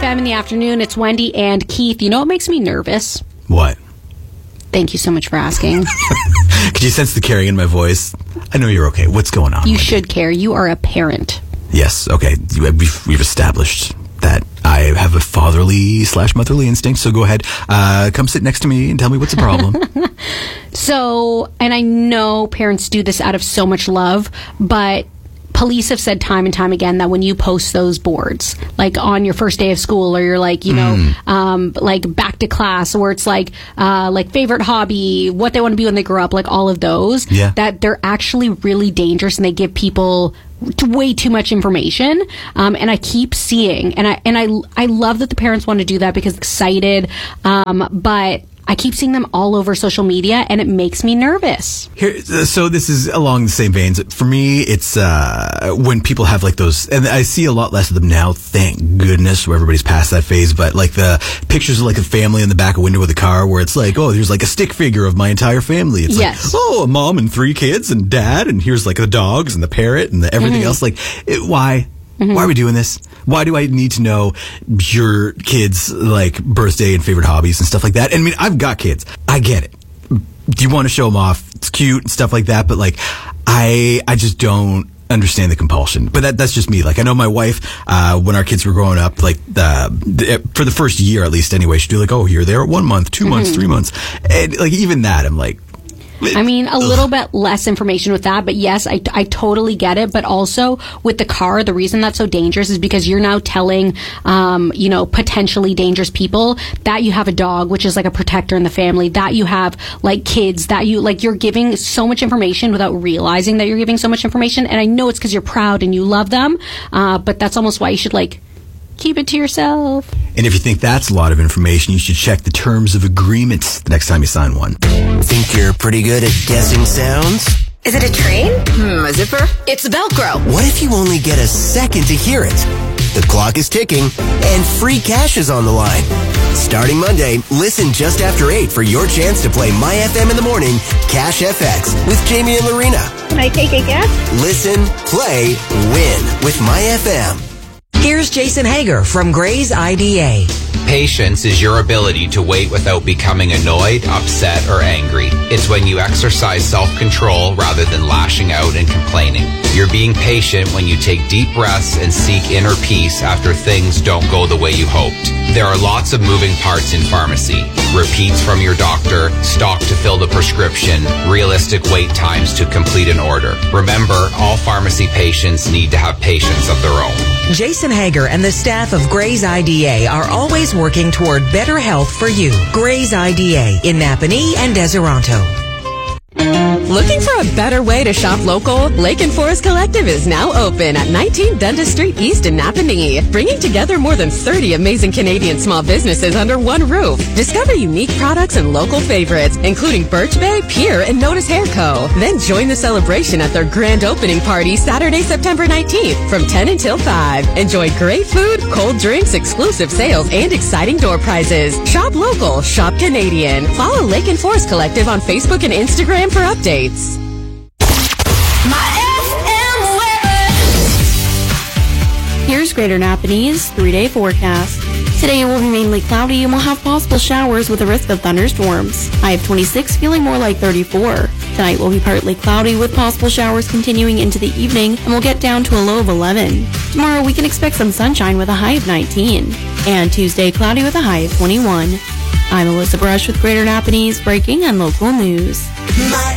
FM in the afternoon. It's Wendy and Keith. You know what makes me nervous? What? Thank you so much for asking. Could you sense the caring in my voice? I know you're okay. What's going on? You should care. You are a parent. Yes, okay. We've established that I have a fatherly/motherly instinct, so go ahead. Come sit next to me and tell me what's the problem. So, and I know parents do this out of so much love, but police have said time and time again that when you post those boards, like on your first day of school, or you're like, like back to class, or it's like favorite hobby, what they want to be when they grow up, like all of those, that they're actually really dangerous and they give people way too much information. And I keep seeing, and I love that the parents want to do that because excited, but I keep seeing them all over social media, and it makes me nervous. So this is along the same veins. For me, it's when people have like those, and I see a lot less of them now, thank goodness, where everybody's past that phase, but like the pictures of like a family in the back window of the car where it's like, oh, there's like a stick figure of my entire family. It's like, oh, a mom and 3 kids and dad, and here's like the dogs and the parrot and everything else. Like, why? Why are we doing this? Why do I need to know your kids' like birthday and favorite hobbies and stuff like that? And I mean, I've got kids. I get it. Do you want to show them off? It's cute and stuff like that. But like, I just don't understand the compulsion. But that's just me. Like, I know my wife, when our kids were growing up, like for the first year at least anyway, she'd do like, oh, here they are, 1 month, 2 months, 3 months. And like, even that, I'm like, I mean, a little bit less information with that, but yes, I totally get it. But also with the car, the reason that's so dangerous is because you're now telling, potentially dangerous people that you have a dog, which is like a protector in the family, that you have like kids, that you're giving so much information without realizing that you're giving so much information. And I know it's because you're proud and you love them, but that's almost why you should like keep it to yourself. And if you think that's a lot of information, you should check the terms of agreement the next time you sign one. Think you're pretty good at guessing sounds? Is it a train? A zipper? It's Velcro. What if you only get a second to hear it? The clock is ticking, and free cash is on the line. Starting Monday, listen just after 8 for your chance to play My FM in the Morning, Cash FX with Jamie and Lorena. Can I take a guess? Listen, play, win with My FM. Here's Jason Hager from Gray's IDA. Patience is your ability to wait without becoming annoyed, upset, or angry. It's when you exercise self-control rather than lashing out and complaining. You're being patient when you take deep breaths and seek inner peace after things don't go the way you hoped. There are lots of moving parts in pharmacy. Repeats from your doctor, stock to fill the prescription, realistic wait times to complete an order. Remember, all pharmacy patients need to have patience of their own. Jason Hager and the staff of Gray's IDA are always working toward better health for you. Gray's IDA in Napanee and Deseronto. Looking for a better way to shop local? Lake and Forest Collective is now open at 19 Dundas Street East in Napanee, bringing together more than 30 amazing Canadian small businesses under one roof. Discover unique products and local favorites, including Birch Bay, Pier, and Notice Hair Co. Then join the celebration at their grand opening party Saturday, September 19th from 10 until 5. Enjoy great food, cold drinks, exclusive sales, and exciting door prizes. Shop local, shop Canadian. Follow Lake and Forest Collective on Facebook and Instagram for updates. Here's Greater Napanee's 3-day forecast. Today it will be mainly cloudy and we'll have possible showers with a risk of thunderstorms. High of 26, feeling more like 34. Tonight will be partly cloudy with possible showers continuing into the evening and we'll get down to a low of 11. Tomorrow we can expect some sunshine with a high of 19. And Tuesday cloudy with a high of 21. I'm Alyssa Brush with Greater Napanee's breaking and local news. My